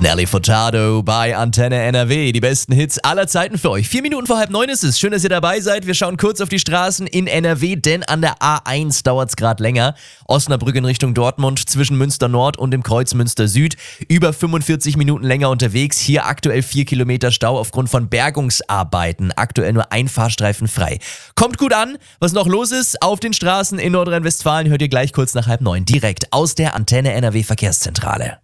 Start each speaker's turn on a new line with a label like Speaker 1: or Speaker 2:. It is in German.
Speaker 1: Nelly Furtado bei Antenne NRW. Die besten Hits aller Zeiten für euch. 4 Minuten vor 8:30 ist es. Schön, dass ihr dabei seid. Wir schauen kurz auf die Straßen in NRW, denn an der A1 dauert es gerade länger. Osnabrück in Richtung Dortmund zwischen Münster Nord und dem Kreuz Münster Süd. Über 45 Minuten länger unterwegs. Hier aktuell 4 Kilometer Stau aufgrund von Bergungsarbeiten. Aktuell nur ein Fahrstreifen frei. Kommt gut an. Was noch los ist auf den Straßen in Nordrhein-Westfalen, hört ihr gleich kurz nach 8:30 direkt aus der Antenne NRW Verkehrszentrale.